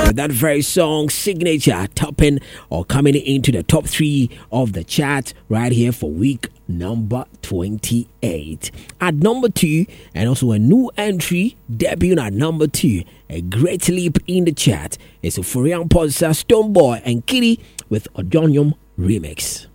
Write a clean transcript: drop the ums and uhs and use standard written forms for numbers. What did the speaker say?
that very song, Signature, topping or coming into the top 3 of the chart right here for week number 28. At number 2, and also a new entry debuting at number 2, a great leap in the chart is Furian Ponsa, Stonebwoy and Kitty with Odonyum remix.